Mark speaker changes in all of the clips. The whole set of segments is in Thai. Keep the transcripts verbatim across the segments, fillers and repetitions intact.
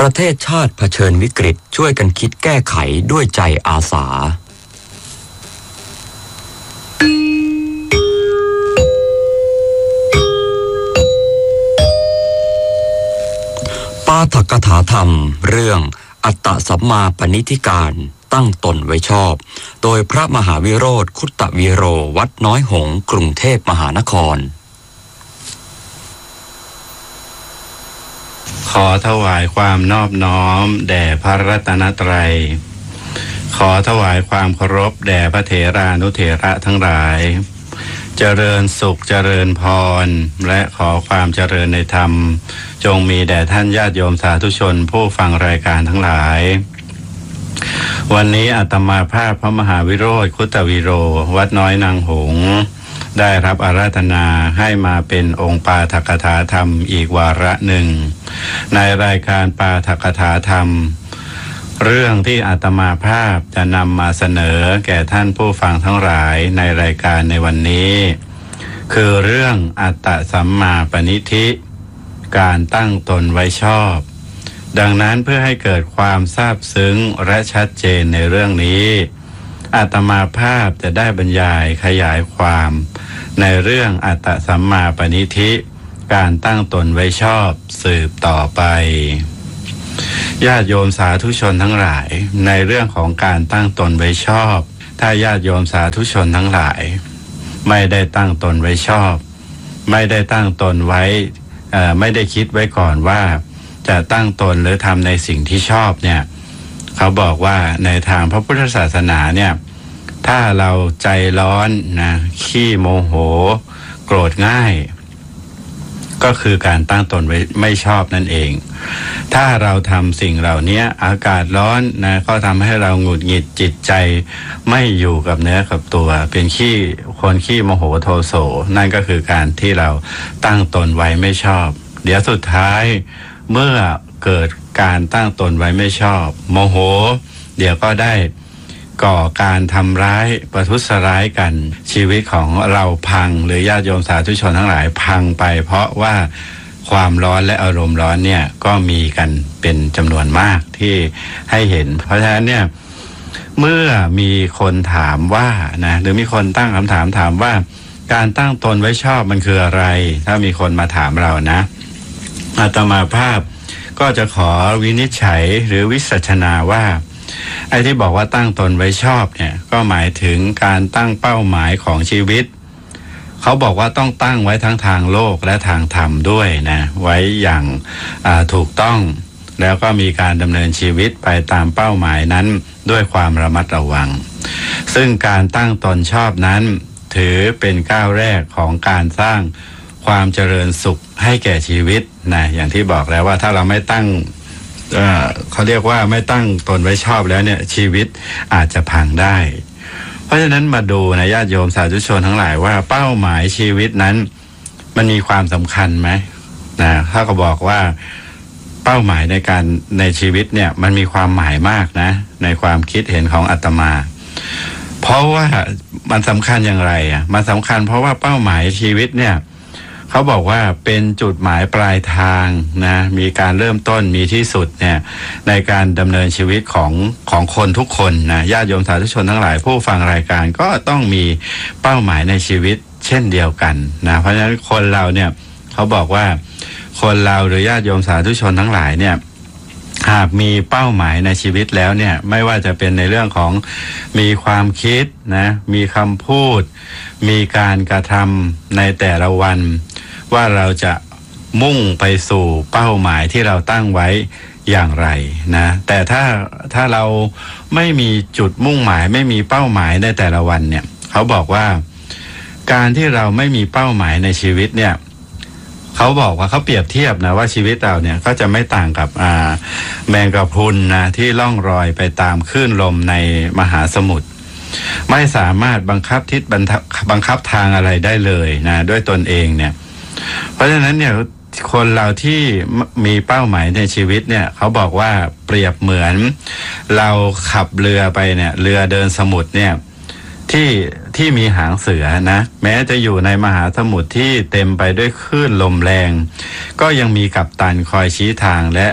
Speaker 1: ประเทศชาติเผชิญวิกฤตช่วยกันคิดแก้ไขด้วยใจอาสาปาฐกถาธรรมเรื่องอัตตสัมมาปณิธิการตั้งตนไว้ชอบโดยพระมหาวิโรธคุตตวีโรวัดน้อยหงส์กรุงเทพมหานคร
Speaker 2: ขอถวายความนอบน้อมแด่พระรัตนตรัยขอถวายความเคารพแด่พระเถรานุเถระทั้งหลายเจริญสุขเจริญพรและขอความเจริญในธรรมจงมีแด่ท่านญาติโยมสาธุชนผู้ฟังรายการทั้งหลายวันนี้อาตมาภาพพระมหาวิโรธคุตตวีโรวัดน้อยนางหงส์ได้รับอาราธนาให้มาเป็นองค์ปาฐกถาธรรมอีกวาระหนึ่งในรายการปาฐกถาธรรมเรื่องที่อาตมาภาพจะนำมาเสนอแก่ท่านผู้ฟังทั้งหลายในรายการในวันนี้คือเรื่องอัตตสัมมาปณิธิการตั้งตนไว้ชอบดังนั้นเพื่อให้เกิดความซาบซึ้งและชัดเจนในเรื่องนี้อาตมาภาพจะได้บรรยายขยายความในเรื่องอัตตสัมมาปณิธิการตั้งตนไว้ชอบสืบต่อไปญาติโยมสาธุชนทั้งหลายในเรื่องของการตั้งตนไว้ชอบถ้าญาติโยมสาธุชนทั้งหลายไม่ได้ตั้งตนไว้ชอบไม่ได้ตั้งตนไว้ไม่ได้คิดไว้ก่อนว่าจะตั้งตนหรือทำในสิ่งที่ชอบเนี่ยเขาบอกว่าในทางพระพุทธศาสนาเนี่ยถ้าเราใจร้อนนะขี้โมโหโกรธง่ายก็คือการตั้งตนไว้ไม่ชอบนั่นเองถ้าเราทำสิ่งเหล่านี้อากาศร้อนนะก็ทำให้เราหงุดหงิดจิตใจไม่อยู่กับเนื้อกับตัวเป็นขี้คนขี้โมโหโทโสนั่นก็คือการที่เราตั้งตนไว้ไม่ชอบเดี๋ยวสุดท้ายเมื่อเกิดการตั้งตนไว้ไม่ชอบโมโหเดี๋ยวก็ได้ก่อการทำร้ายประทุษร้ายกันชีวิตของเราพังหรือญาติโยมสาธุชนทั้งหลายพังไปเพราะว่าความร้อนและอารมณ์ร้อนเนี่ยก็มีกันเป็นจำนวนมากที่ให้เห็นเพราะฉะนั้นเนี่ยเมื่อมีคนถามว่านะหรือมีคนตั้งคำถามถามว่าการตั้งตนไว้ชอบมันคืออะไรถ้ามีคนมาถามเรานะอาตมาภาพก็จะขอวินิจฉัยหรือวิสัชนาว่าไอ้ที่บอกว่าตั้งตนไว้ชอบเนี่ยก็หมายถึงการตั้งเป้าหมายของชีวิตเขาบอกว่าต้องตั้งไว้ทั้งทางโลกและทางธรรมด้วยนะไว้อย่างถูกต้องแล้วก็มีการดำเนินชีวิตไปตามเป้าหมายนั้นด้วยความระมัดระวังซึ่งการตั้งตนชอบนั้นถือเป็นก้าวแรกของการสร้างความเจริญสุขให้แก่ชีวิตนะอย่างที่บอกแล้วว่าถ้าเราไม่ตั้งเอ่อเขาเรียกว่าไม่ตั้งตนไว้ชอบแล้วเนี่ยชีวิตอาจจะพังได้เพราะฉะนั้นมาดูนะญาติโยมสาธุชนทั้งหลายว่าเป้าหมายชีวิตนั้นมันมีความสำคัญไหมนะถ้าเขาบอกว่าเป้าหมายในการในชีวิตเนี่ยมันมีความหมายมากนะในความคิดเห็นของอาตมาเพราะว่ามันสำคัญอย่างไรอ่ะมันสำคัญเพราะว่าเป้าหมายชีวิตเนี่ยเขาบอกว่าเป็นจุดหมายปลายทางนะมีการเริ่มต้นมีที่สุดเนี่ยในการดำเนินชีวิตของของคนทุกคนนะญาติโยมสาธุชนทั้งหลายผู้ฟังรายการก็ต้องมีเป้าหมายในชีวิตเช่นเดียวกันนะเพราะฉะนั้นคนเราเนี่ยเขาบอกว่าคนเราหรือญาติโยมสาธุชนทั้งหลายเนี่ยหากมีเป้าหมายในชีวิตแล้วเนี่ยไม่ว่าจะเป็นในเรื่องของมีความคิดนะมีคำพูดมีการกระทำในแต่ละวันว่าเราจะมุ่งไปสู่เป้าหมายที่เราตั้งไว้อย่างไรนะแต่ถ้าถ้าเราไม่มีจุดมุ่งหมายไม่มีเป้าหมายในแต่ละวันเนี่ยเขาบอกว่าการที่เราไม่มีเป้าหมายในชีวิตเนี่ยเขาบอกว่าเขาเปรียบเทียบนะว่าชีวิตเราเนี่ยก็จะไม่ต่างกับอ่าแมงกะพรุนนะที่ล่องรอยไปตามคลื่นลมในมหาสมุทรไม่สามารถบังคับทิศบังคับทางอะไรได้เลยนะด้วยตนเองเนี่ยเพราะฉะนั้นเนี่ยคนเราที่มีเป้าหมายในชีวิตเนี่ยเขาบอกว่าเปรียบเหมือนเราขับเรือไปเนี่ยเรือเดินสมุทรเนี่ยที่ที่มีหางเสือนะแม้จะอยู่ในมหาสมุทรที่เต็มไปด้วยคลื่นลมแรงก็ยังมีกัปตันคอยชี้ทางและ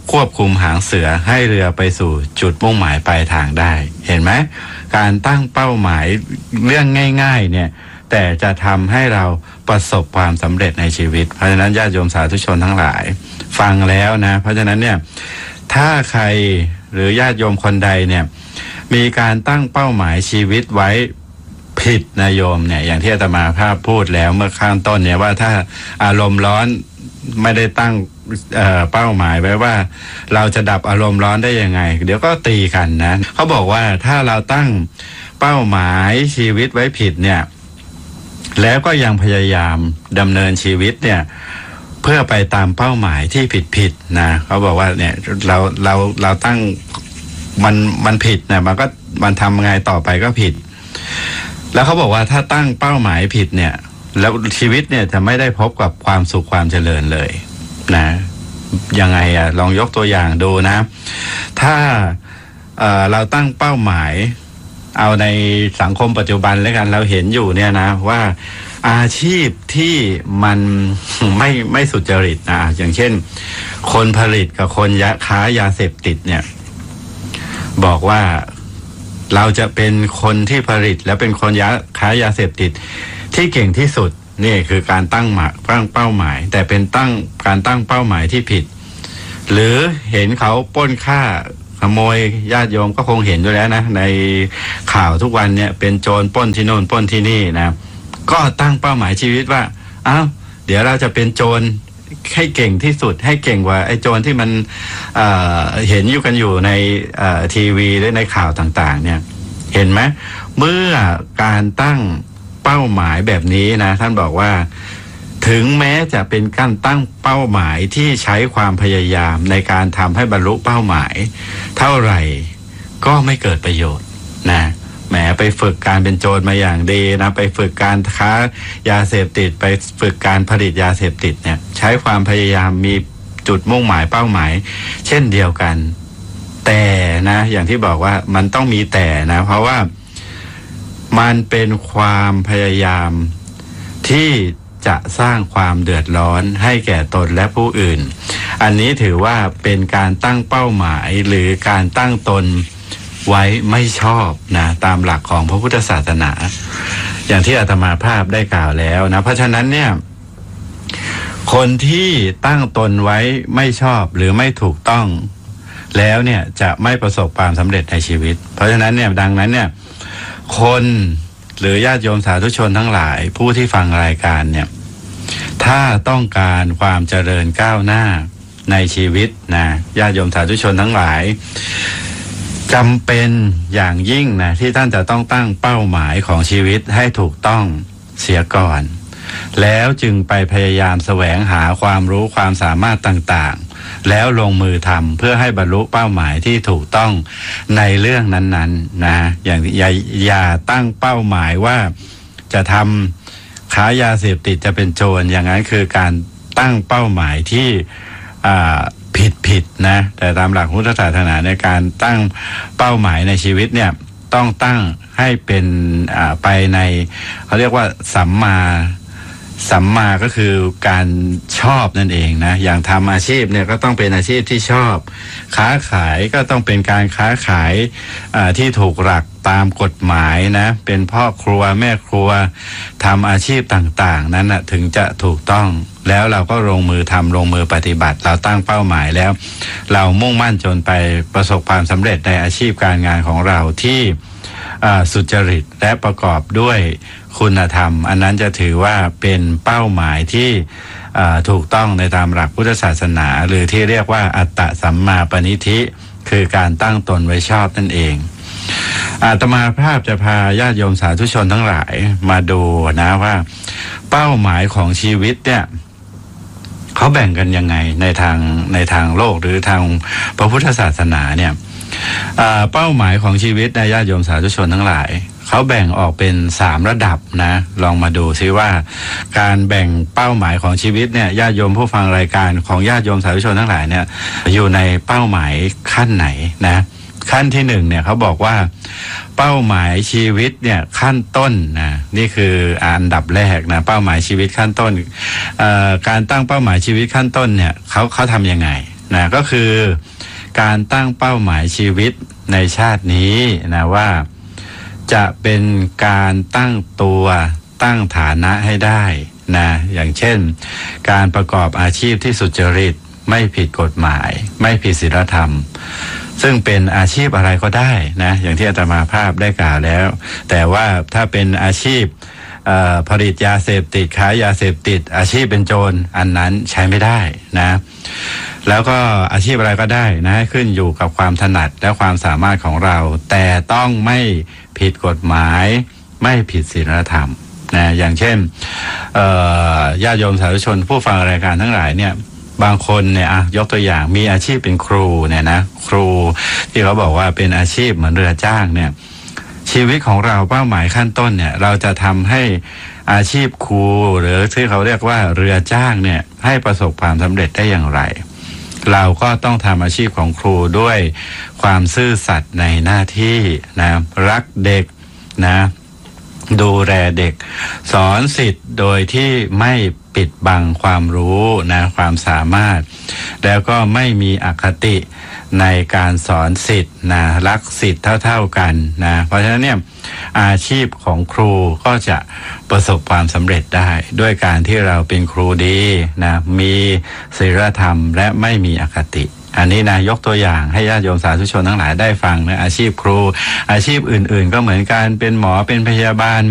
Speaker 2: ควบคุมหางเสือให้เรือไปสู่จุดมุ่งหมายปลายทางได้เห็นไหมการตั้งเป้าหมายเรื่องง่ายๆเนี่ยแต่จะทำให้เราประสบความสำเร็จในชีวิตเพราะฉะนั้นญาติโยมสาธุชนทั้งหลายฟังแล้วนะเพราะฉะนั้นเนี่ยถ้าใครหรือญาติโยมคนใดเนี่ยมีการตั้งเป้าหมายชีวิตไว้ผิดนะโยมเนี่ยอย่างที่อาตมาภาพพูดแล้วเมื่อข้างต้นเนี่ยว่าถ้าอารมณ์ร้อนไม่ได้ตั้งเอ่อเป้าหมายไว้ว่าเราจะดับอารมณ์ร้อนได้ยังไงเดี๋ยวก็ตีกันนะเขาบอกว่าถ้าเราตั้งเป้าหมายชีวิตไว้ผิดเนี่ยแล้วก็ยังพยายามดำเนินชีวิตเนี่ยเพื่อไปตามเป้าหมายที่ผิดๆนะเขาบอกว่าเนี่ยเราเราเราตั้งมันมันผิดนะมันก็มันทำไงต่อไปก็ผิดแล้วเขาบอกว่าถ้าตั้งเป้าหมายผิดเนี่ยแล้วชีวิตเนี่ยจะไม่ได้พบกับความสุขความเจริญเลยนะยังไงอ่ะลองยกตัวอย่างดูนะถ้าเอ่อเราตั้งเป้าหมายเอาในสังคมปัจจุบันแล้วกันเราเห็นอยู่เนี่ยนะว่าอาชีพที่มันไม่ไม่สุจริตนะอย่างเช่นคนผลิตกับคนยาค้ายาเสพติดเนี่ยบอกว่าเราจะเป็นคนที่ผลิตและเป็นคนยาค้ายาเสพติดที่เก่งที่สุดนี่คือการตั้งหมายตั้งเป้าหมายแต่เป็นตั้งการตั้งเป้าหมายที่ผิดหรือเห็นเขาปล้นฆ่าขโมยญาติโยมก็คงเห็นด้วยแล้วนะในข่าวทุกวันเนี่ยเป็นโจรปล้นที่โน่นปล้นที่นี่นะก็ตั้งเป้าหมายชีวิตว่าอ้าวเดี๋ยวเราจะเป็นโจรให้เก่งที่สุดให้เก่งกว่าไอ้โจรที่มัน เอ่อ เห็นอยู่กันอยู่ในทีวีหรือในข่าวต่างๆเนี่ยเห็นไหมเมื่อการตั้งเป้าหมายแบบนี้นะท่านบอกว่าถึงแม้จะเป็นการตั้งเป้าหมายที่ใช้ความพยายามในการทำให้บรรลุเป้าหมายเท่าไหร่ก็ไม่เกิดประโยชน์นะแหมไปฝึกการเป็นโจรมาอย่างดีนะไปฝึกการค้ายาเสพติดไปฝึกการผลิตยาเสพติดเนี่ยใช้ความพยายามมีจุดมุ่งหมายเป้าหมายเช่นเดียวกันแต่นะอย่างที่บอกว่ามันต้องมีแต่นะเพราะว่ามันเป็นความพยายามที่จะสร้างความเดือดร้อนให้แก่ตนและผู้อื่นอันนี้ถือว่าเป็นการตั้งเป้าหมายหรือการตั้งตนไว้ไม่ชอบนะตามหลักของพระพุทธศาสนาอย่างที่อาตมาภาพได้กล่าวแล้วนะเพราะฉะนั้นเนี่ยคนที่ตั้งตนไว้ไม่ชอบหรือไม่ถูกต้องแล้วเนี่ยจะไม่ประสบความสำเร็จในชีวิตเพราะฉะนั้นเนี่ยดังนั้นเนี่ยคนหรือญาติโยมสาธุชนทั้งหลายผู้ที่ฟังรายการเนี่ยถ้าต้องการความเจริญก้าวหน้าในชีวิตนะญาติโยมสาธุชนทั้งหลายจำเป็นอย่างยิ่งนะที่ท่านจะต้องตั้งเป้าหมายของชีวิตให้ถูกต้องเสียก่อนแล้วจึงไปพยายามแสวงหาความรู้ความสามารถต่างๆแล้วลงมือทำเพื่อให้บรรลุเป้าหมายที่ถูกต้องในเรื่องนั้นๆนะอย่างอย่าอย่าตั้งเป้าหมายว่าจะทำค้ายาเสพติดจะเป็นโจรอย่างนั้นคือการตั้งเป้าหมายที่อ่าผิดผิดนะแต่ตามหลักพุทธศาสนาในการตั้งเป้าหมายในชีวิตเนี่ยต้องตั้งให้เป็นอ่าไปในเขาเรียกว่าสัมมาสัมมาก็คือการชอบนั่นเองนะอย่างทำอาชีพเนี่ยก็ต้องเป็นอาชีพที่ชอบค้าขายก็ต้องเป็นการค้าขายที่ถูกหลักตามกฎหมายนะเป็นพ่อครัวแม่ครัวทำอาชีพต่างๆนั้นนะถึงจะถูกต้องแล้วเราก็ลงมือทำลงมือปฏิบัติเราตั้งเป้าหมายแล้วเรามุ่งมั่นจนไปประสบความสำเร็จในอาชีพการงานของเราที่สุจริตและประกอบด้วยคุณธรรมอันนั้นจะถือว่าเป็นเป้าหมายที่ถูกต้องในตามหลักพุทธศาสนาหรือที่เรียกว่าอัตตสัมมาปณิธิคือการตั้งตนไว้ชอบนั่นเองอาตมาภาพจะพาญาติโยมสาธุชนทั้งหลายมาดูนะว่าเป้าหมายของชีวิตเนี่ยเขาแบ่งกันยังไงในทางในทางโลกหรือทางพระพุทธศาสนาเนี่ยเป้าหมายของชีวิตในญาติโยมสาธุชนทั้งหลายเขาแบ่งออกเป็นสามระดับนะลองมาดูซิว่าการแบ่งเป้าหมายของชีวิตเนี่ยญาติโยมผู้ฟังรายการของญาติโยมสาธุชนทั้งหลายเนี่ยอยู่ในเป้าหมายขั้นไหนนะขั้นที่หนึ่งเนี่ยเขาบอกว่าเป้าหมายชีวิตเนี่ยขั้นต้นนะนี่คืออันดับแรกนะเป้าหมายชีวิตขั้นต้นการตั้งเป้าหมายชีวิตขั้นต้นเนี่ยเขาเขาทำยังไงนะก็คือการตั้งเป้าหมายชีวิตในชาตินี้นะว่าจะเป็นการตั้งตัวตั้งฐานะให้ได้นะอย่างเช่นการประกอบอาชีพที่สุจริตไม่ผิดกฎหมายไม่ผิดศีลธรรมซึ่งเป็นอาชีพอะไรก็ได้นะอย่างที่อาตมาภาพได้กล่าวแล้วแต่ว่าถ้าเป็นอาชีพผลิตยาเสพติดขายยาเสพติดอาชีพเป็นโจรอันนั้นใช้ไม่ได้นะแล้วก็อาชีพอะไรก็ได้นะขึ้นอยู่กับความถนัดและความสามารถของเราแต่ต้องไม่ผิดกฎหมายไม่ผิดศีลธรรมนะอย่างเช่นญาติโยมสาธุชนผู้ฟังรายการทั้งหลายเนี่ยบางคนเนี่ยอ่ะยกตัวอย่างมีอาชีพเป็นครูเนี่ยนะครูที่เขาบอกว่าเป็นอาชีพเหมือนเรือจ้างเนี่ยชีวิตของเราเป้าหมายขั้นต้นเนี่ยเราจะทำให้อาชีพครูหรือที่เขาเรียกว่าเรือจ้างเนี่ยให้ประสบความสำเร็จได้อย่างไรเราก็ต้องทำอาชีพของครูด้วยความซื่อสัตย์ในหน้าที่นะรักเด็กนะดูแลเด็กสอนศิษย์โดยที่ไม่ปิดบังความรู้นะความสามารถแล้วก็ไม่มีอคติในการสอนศิษย์นะรักศิษย์เท่าๆกันนะเพราะฉะนั้นเนี่ยอาชีพของครูก็จะประสบความสำเร็จได้ด้วยการที่เราเป็นครูดีนะมีศีลธรรมและไม่มีอคติอันนี้นะยกตัวอย่างให้ญาติโยมสาธุชนทั้งหลายได้ฟังนะอาชีพครูอาชีพอื่นๆก็เหมือนกันเป็นหมอเป็นพยาบาล